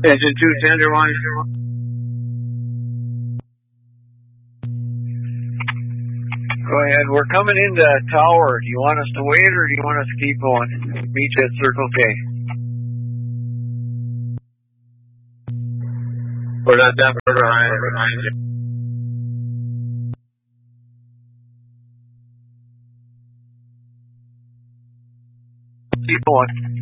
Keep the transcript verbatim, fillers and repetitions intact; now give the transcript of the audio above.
Engine two, Tenderloin. Go ahead. We're coming into tower. Do you want us to wait or do you want us to keep going? Meet you at Circle K. We're not that far behind, behind you. Keep going.